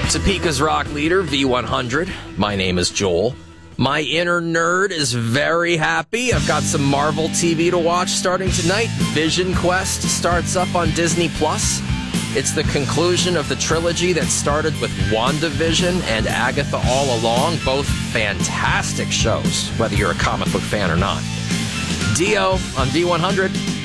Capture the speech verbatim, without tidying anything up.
Topeka's rock leader, V one hundred. My name is Joel. My inner nerd is very happy. I've got some Marvel T V to watch starting tonight. Vision Quest starts up on Disney Plus. It's the conclusion of the trilogy that started with WandaVision and Agatha All Along, both fantastic shows, whether you're a comic book fan or not. Dio on V one hundred.